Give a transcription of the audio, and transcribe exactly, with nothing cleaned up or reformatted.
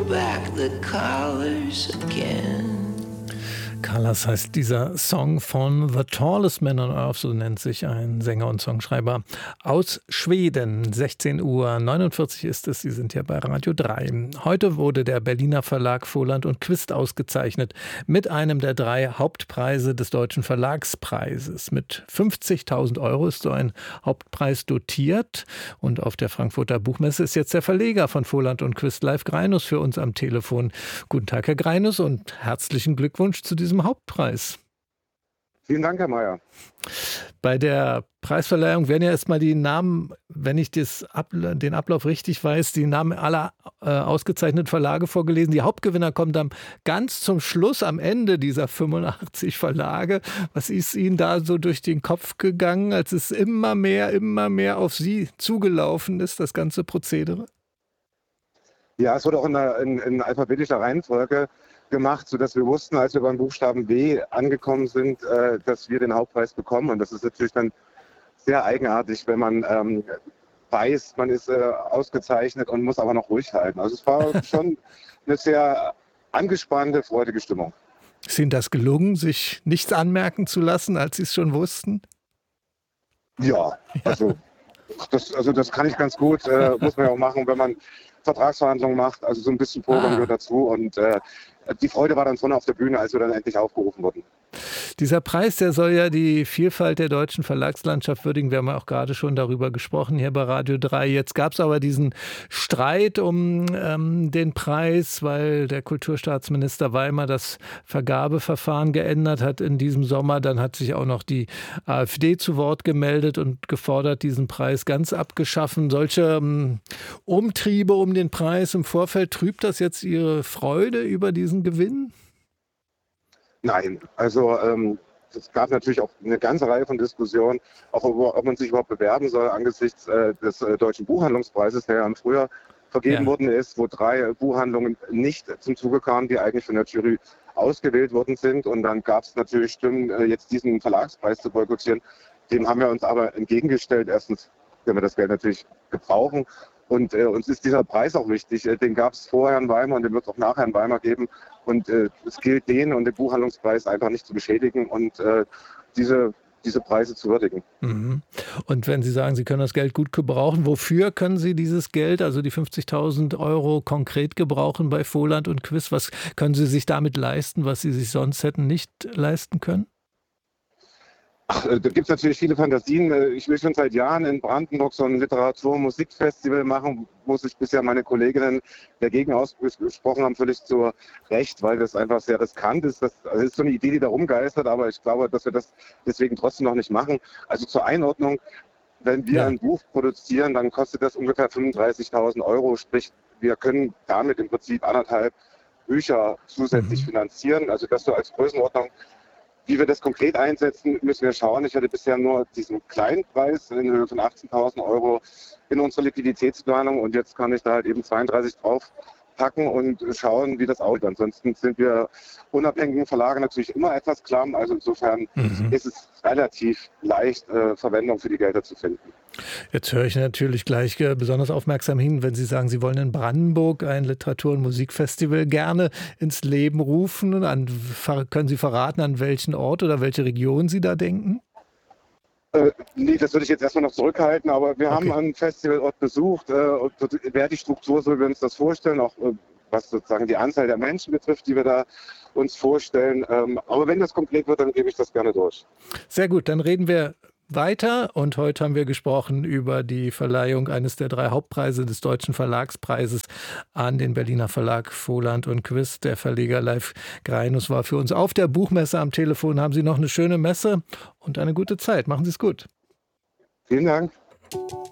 back the colors again. Colors heißt dieser Song von The Tallest Man on Earth, so nennt sich ein Sänger und Songschreiber aus Schweden. sechzehn Uhr neunundvierzig ist es, Sie sind ja bei Radio drei. Heute wurde der Berliner Verlag Voland und Quist ausgezeichnet mit einem der drei Hauptpreise des Deutschen Verlagspreises. Mit fünfzigtausend Euro ist so ein Hauptpreis dotiert. Und auf der Frankfurter Buchmesse ist jetzt der Verleger von Voland und Quist, Leif Greinus, für uns am Telefon. Guten Tag, Herr Greinus, und herzlichen Glückwunsch zu diesem Hauptpreis. Vielen Dank, Herr Mayer. Bei der Preisverleihung werden ja erstmal die Namen, wenn ich das Ab, den Ablauf richtig weiß, die Namen aller äh, ausgezeichneten Verlage vorgelesen. Die Hauptgewinner kommen dann ganz zum Schluss, am Ende dieser fünfundachtzig Verlage. Was ist Ihnen da so durch den Kopf gegangen, als es immer mehr, immer mehr auf Sie zugelaufen ist, das ganze Prozedere? Ja, es wurde auch in, der, in, in alphabetischer Reihenfolge gemacht, sodass wir wussten, als wir beim Buchstaben W angekommen sind, äh, dass wir den Hauptpreis bekommen. Und das ist natürlich dann sehr eigenartig, wenn man ähm, weiß, man ist äh, ausgezeichnet und muss aber noch ruhig halten. Also es war schon eine sehr angespannte, freudige Stimmung. Ist Ihnen das gelungen, sich nichts anmerken zu lassen, als Sie es schon wussten? Ja, also das, also das kann ich ganz gut, äh, muss man ja auch machen, wenn man Vertragsverhandlungen macht. Also so ein bisschen Programm ah. gehört dazu. Und äh, die Freude war dann vorne auf der Bühne, als wir dann endlich aufgerufen wurden. Dieser Preis, der soll ja die Vielfalt der deutschen Verlagslandschaft würdigen. Wir haben ja auch gerade schon darüber gesprochen hier bei Radio drei. Jetzt gab es aber diesen Streit um ähm, den Preis, weil der Kulturstaatsminister Weimar das Vergabeverfahren geändert hat in diesem Sommer. Dann hat sich auch noch die AfD zu Wort gemeldet und gefordert, diesen Preis ganz abgeschaffen. Solche ähm, Umtriebe um den Preis im Vorfeld, trübt das jetzt Ihre Freude über diesen Gewinn? Nein, also ähm, es gab natürlich auch eine ganze Reihe von Diskussionen, auch über, ob man sich überhaupt bewerben soll angesichts äh, des äh, Deutschen Buchhandlungspreises, der ja im Frühjahr vergeben ja. worden ist, wo drei äh, Buchhandlungen nicht zum Zuge kamen, die eigentlich von der Jury ausgewählt worden sind. Und dann gab es natürlich Stimmen, äh, jetzt diesen Verlagspreis zu boykottieren. Dem haben wir uns aber entgegengestellt. Erstens, wenn wir das Geld natürlich gebrauchen. Und äh, uns ist dieser Preis auch wichtig. Äh, den gab es vorher in Weimar und den wird es auch nachher in Weimar geben. Und äh, es gilt, den und den Buchhandlungspreis einfach nicht zu beschädigen und äh, diese, diese Preise zu würdigen. Mhm. Und wenn Sie sagen, Sie können das Geld gut gebrauchen, wofür können Sie dieses Geld, also die fünfzigtausend Euro, konkret gebrauchen bei Voland und Quist? Was können Sie sich damit leisten, was Sie sich sonst hätten nicht leisten können? Ach, da gibt es natürlich viele Fantasien. Ich will schon seit Jahren in Brandenburg so ein Literatur- und Musikfestival machen, wo sich bisher meine Kolleginnen dagegen ausgesprochen haben, völlig zu Recht, weil das einfach sehr riskant ist. Das, also das ist so eine Idee, die da rumgeistert, aber ich glaube, dass wir das deswegen trotzdem noch nicht machen. Also zur Einordnung, wenn wir ja. ein Buch produzieren, dann kostet das ungefähr fünfunddreißigtausend Euro, sprich, wir können damit im Prinzip anderthalb Bücher zusätzlich mhm. finanzieren, also das so als Größenordnung. Wie wir das konkret einsetzen, müssen wir schauen. Ich hatte bisher nur diesen kleinen Preis in Höhe von achtzehntausend Euro in unserer Liquiditätsplanung und jetzt kann ich da halt eben zweiunddreißig draufpacken und schauen, wie das aussieht. Ansonsten sind wir unabhängigen Verlage natürlich immer etwas klamm. Also insofern mhm. ist es relativ leicht, äh, Verwendung für die Gelder zu finden. Jetzt höre ich natürlich gleich besonders aufmerksam hin, wenn Sie sagen, Sie wollen in Brandenburg ein Literatur- und Musikfestival gerne ins Leben rufen. An, können Sie verraten, an welchen Ort oder welche Region Sie da denken? Äh, nee, das würde ich jetzt erstmal noch zurückhalten, aber wir okay. haben einen Festivalort besucht. Äh, und wer die Struktur, so wie wir uns das vorstellen, auch äh, was sozusagen die Anzahl der Menschen betrifft, die wir da uns vorstellen. Ähm, aber wenn das konkret wird, dann gebe ich das gerne durch. Sehr gut, dann reden wir weiter und heute haben wir gesprochen über die Verleihung eines der drei Hauptpreise des Deutschen Verlagspreises an den Berliner Verlag Voland und Quist. Der Verleger Leif Greinus war für uns auf der Buchmesse am Telefon. Haben Sie noch eine schöne Messe und eine gute Zeit. Machen Sie es gut. Vielen Dank.